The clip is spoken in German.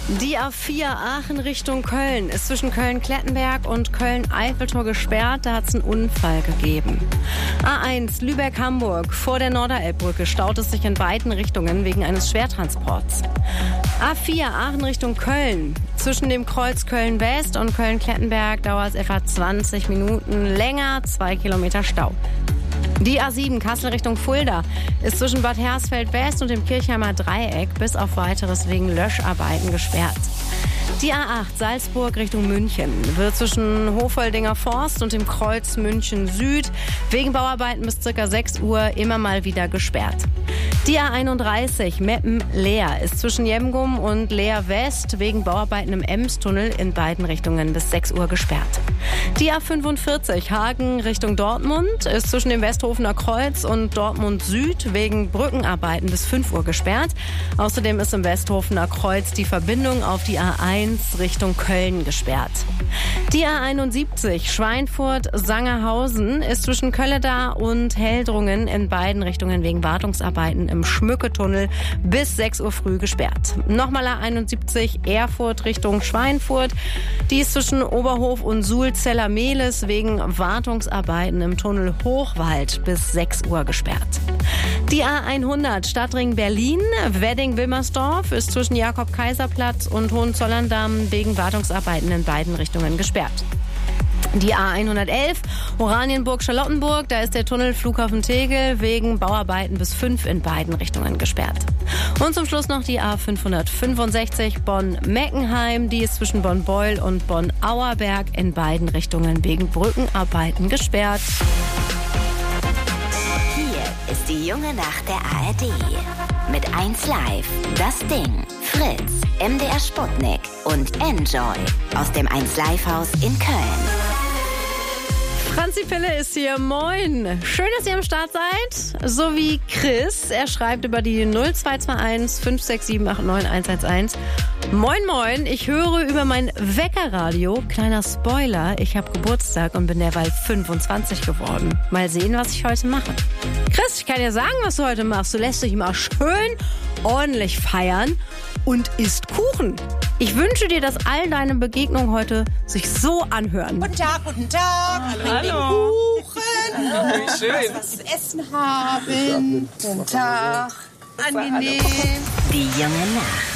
Die A4 Aachen Richtung Köln ist zwischen Köln-Klettenberg und Köln-Eiffeltor gesperrt. Da hat es einen Unfall gegeben. A1 Lübeck-Hamburg. Vor der Norderelbbrücke staut es sich in beiden Richtungen wegen eines Schwertransports. A4 Aachen Richtung Köln. Zwischen dem Kreuz Köln-West und Köln-Klettenberg dauert es etwa 20 Minuten länger, 2 Kilometer Stau. Die A7 Kassel Richtung Fulda ist zwischen Bad Hersfeld-West und dem Kirchheimer Dreieck bis auf Weiteres wegen Löscharbeiten gesperrt. Die A8 Salzburg Richtung München wird zwischen Hofoldinger Forst und dem Kreuz München Süd wegen Bauarbeiten bis ca. 6 Uhr immer mal wieder gesperrt. Die A31 Meppen-Leer ist zwischen Jemgum und Leer West wegen Bauarbeiten im Emstunnel in beiden Richtungen bis 6 Uhr gesperrt. Die A45 Hagen Richtung Dortmund ist zwischen dem Westhofener Kreuz und Dortmund Süd wegen Brückenarbeiten bis 5 Uhr gesperrt. Außerdem ist im Westhofener Kreuz die Verbindung auf die A1 Richtung Köln gesperrt. Die A71 Schweinfurt-Sangerhausen ist zwischen Kölledar und Heldrungen in beiden Richtungen wegen Wartungsarbeiten im Schmücketunnel bis 6 Uhr früh gesperrt. Nochmal A71 Erfurt Richtung Schweinfurt. Die ist zwischen Oberhof und Suhl-Zeller-Mehlis wegen Wartungsarbeiten im Tunnel Hochwald bis 6 Uhr gesperrt. Die A100 Stadtring Berlin, Wedding-Wilmersdorf ist zwischen Jakob-Kaiser-Platz und Hohenzollern-Damm wegen Wartungsarbeiten in beiden Richtungen gesperrt. Die A111 Oranienburg-Charlottenburg, da ist der Tunnel Flughafen Tegel wegen Bauarbeiten bis 5 in beiden Richtungen gesperrt. Und zum Schluss noch die A565 Bonn-Meckenheim, die ist zwischen Bonn-Beul und Bonn-Auerberg in beiden Richtungen wegen Brückenarbeiten gesperrt. Hier ist die junge Nacht der ARD. Mit 1Live, Das Ding, Fritz, MDR Sputnik und Enjoy aus dem 1Live-Haus in Köln. Franzi Pille ist hier. Moin. Schön, dass ihr am Start seid. So wie Chris. Er schreibt über die 0221 567 89 111. Moin, moin. Ich höre über mein Weckerradio. Kleiner Spoiler. Ich habe Geburtstag und bin derweil 25 geworden. Mal sehen, was ich heute mache. Chris, ich kann dir sagen, was du heute machst. Du lässt dich mal schön ordentlich feiern und isst Kuchen. Ich wünsche dir, dass all deine Begegnungen heute sich so anhören. Guten Tag, guten Tag. Hallo. Kuchen. Wie schön. Was zu essen haben. Guten Tag. Angenehm. Die junge Nacht.